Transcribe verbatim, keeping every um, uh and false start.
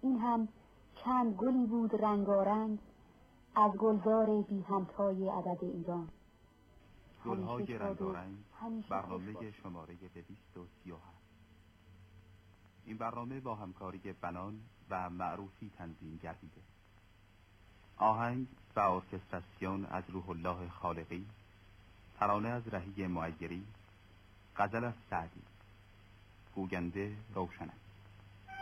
این هم چند گلی بود رنگارنگ از گلزار بی همتای عدد ایران. گلهای رنگارنگ، برنامه شماره دویست و سی و هفت. این برنامه با همکاری بنان و معروفی تنظیم گردیده. آهنگ و ارکستراسیون از روح الله خالقی، ترانه از رهی معیری، غزل از سعدی، گوینده روشنک.